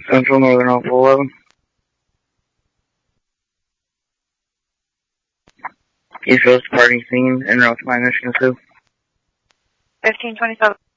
Central Northern Alpha 11. East Coast party scene in North Michigan 2. 1527.